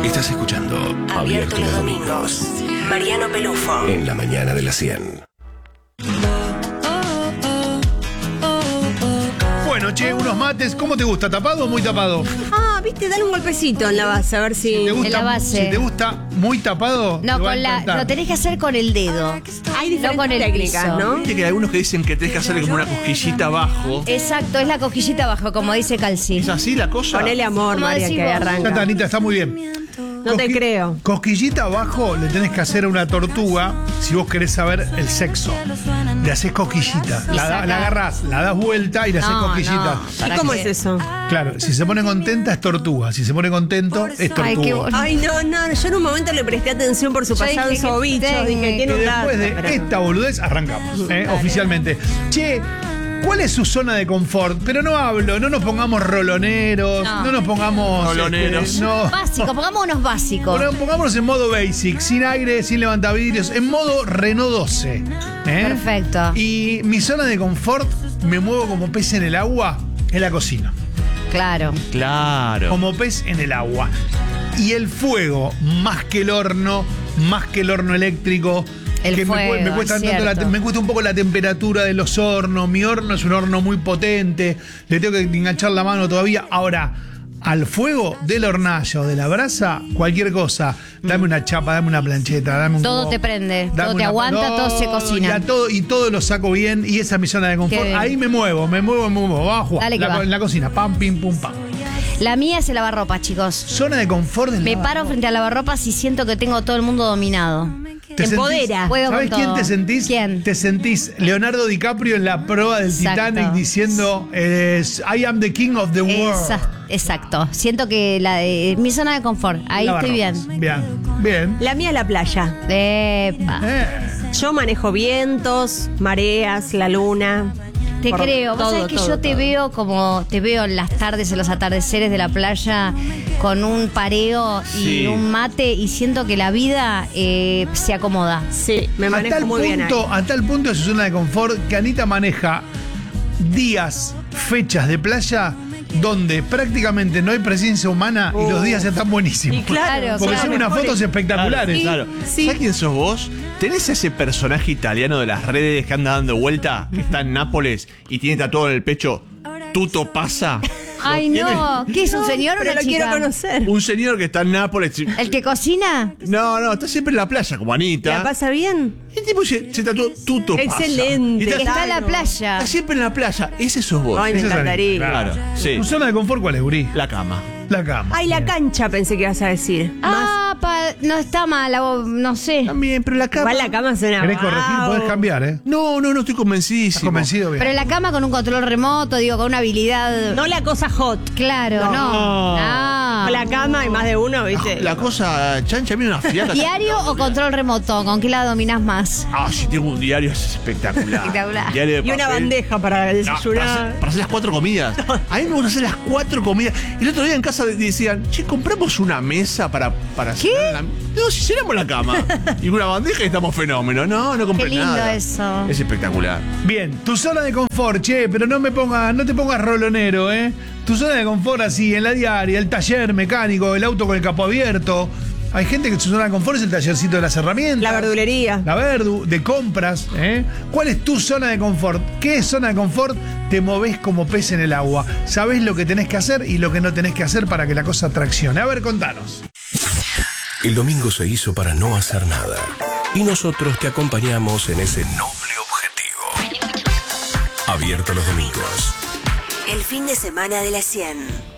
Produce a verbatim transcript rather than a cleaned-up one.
Estás escuchando Abierto los Domingos. Mariano Pelufo. En la mañana de las cien. Bueno, che, unos mates. ¿Cómo te gusta? ¿Tapado o muy tapado? Ah, viste, dale un golpecito en la base, a ver si... Si te gusta, En la base. Si te gusta muy tapado, No, te va a con la, encantar. lo tenés que hacer con el dedo. Hay diferentes con el técnicas, piso. ¿no? Viste que hay algunos que dicen que tenés que hacerle como una cosquillita abajo. Exacto, es la cosquillita abajo, como dice Calci. ¿Es así la cosa? Ponele amor, ¿Cómo María, decís que vos? Ya está, arranca. Anita, está muy bien. No te creo. Cosquillita abajo le tenés que hacer a una tortuga si vos querés saber el sexo. Le haces cosquillita. Y La, da- saca- la agarrás, la das vuelta y le haces No, cosquillita. no. ¿Y ¿Para cómo qué? es eso? Claro, si se pone contenta es tortuga. Si se pone contento es tortuga. Ay, qué bonito. Ay, no, no, yo en un momento le presté atención por su Yo pasado en dije que Sobicho. tengo- Dije, Y tiene un después de dato, pero- esta boludez arrancamos, ¿eh? Oficialmente. Che, ¿cuál es su zona de confort? Pero no hablo, no nos pongamos roloneros, no, No. nos pongamos... Roloneros. este, no. Básico, pongamos unos básicos. Bueno, pongámonos en modo basic, sin aire, sin levantavidrios, en modo Renault doce. ¿eh? Perfecto. Y mi zona de confort, me muevo como pez en el agua, en la cocina. Claro. Claro. Como pez en el agua. Y el fuego, más que el horno, más que el horno eléctrico. El que me, fuego, cu- me cuesta es tanto la cierto. te- me cuesta un poco la temperatura de los hornos. Mi horno es un horno muy potente. Le tengo que enganchar la mano todavía. Ahora, al fuego del hornallo, de la brasa, cualquier cosa. Dame una chapa, dame una plancheta, dame un Todo wok, te prende, dame todo te una- aguanta, No, todo se cocina. Y, a todo, y todo lo saco bien. Y esa es mi zona de confort. Qué bien. Ahí me muevo, me muevo, me muevo. Vamos a jugar. Dale que La co- va. en la cocina, pam, pim, pum, pam. La mía es el lavarropa, chicos. Zona de confort del Me lavarropa. paro frente al lavarropas y siento que tengo todo el mundo dominado. Te empodera. sentís- Puedo ¿Sabes con quién todo. te sentís? ¿Quién? Te sentís Leonardo DiCaprio en la prueba del Exacto. Titanic diciendo eh, I am the king of the world. Esa- exacto. Siento que la de, mi zona de confort. Ahí estoy Lavarropas. bien. Bien, bien. La mía es la playa. Epa. Eh, Yo manejo vientos, mareas, la luna. Te Por creo. Vos todo, sabés que todo, yo te todo. veo como te veo en las tardes, en los atardeceres de la playa, con un pareo y Sí. un mate, y siento que la vida eh, se acomoda. Sí, me a manejo tal muy bien ahí. punto, a tal punto de su zona de confort que Anita maneja días, fechas de playa donde prácticamente no hay presencia humana y los días están buenísimos. Y claro, Porque claro, son unas mejores. fotos espectaculares. Claro. Sí. ¿Sabes quién sos vos? ¿Tenés ese personaje italiano de las redes que anda dando vuelta, que está en Nápoles y tiene tatuado en el pecho Tutto pasa? Ay, no. ¿Qué es un señor o Pero una lo chica? quiero conocer. Un señor que está en Nápoles. ¿El que cocina? No, no, está siempre en la playa, como Anita. ¿La pasa bien? El tipo se, se tatuó Tutto pasa. Excelente. Y Que está, está en la Claro. playa. está siempre en la playa. Ese sos vos. Ay, me Ese es encantaría. Anita, Claro, sí. ¿Tu zona de confort cuál es, Uri? La cama. La cama. Ay, la Bien. cancha pensé que ibas a decir. Más. Ah, pa- no está mal, o- no sé. También, pero la cama. Igual la cama suena. ¿Querés corregir? wow. Podés cambiar, ¿eh? No, no, no estoy convencidísimo. ¿Estás convencido? Bien. Pero en la cama con un control remoto, digo, con una habilidad. No la cosa hot. Claro, no. No. No. Con la cama hay más de uno, ¿viste? La cosa, chancha, mira una fiaca. ¿Diario o control remoto? ¿Con qué la dominás más? Ah, si tengo un diario es espectacular. Espectacular. Diario de Y una papel. bandeja para No, para, desayunar. hacer, para hacer las cuatro comidas. A mí me gusta hacer las cuatro comidas. El otro día en casa decían, che, compramos una mesa para, para ¿Qué? cenar en la- No, si cenamos la cama. Y una bandeja y estamos fenómenos. No, no compré Qué lindo nada. eso. Es espectacular. Bien, tu zona de confort, che, pero no me pongas, no te pongas rolonero, ¿eh? Tu zona de confort así, en la diaria, el taller mecánico, el auto con el capó abierto. Hay gente que su zona de confort es el tallercito de las herramientas. La verdulería. La verdu, de compras, ¿eh? ¿Cuál es tu zona de confort? ¿Qué es zona de confort? Te movés como pez en el agua. Sabés lo que tenés que hacer y lo que no tenés que hacer para que la cosa traccione. A ver, contanos. El domingo se hizo para no hacer nada. Y nosotros te acompañamos en ese noble objetivo. Abierto los domingos. El fin de semana de la cien.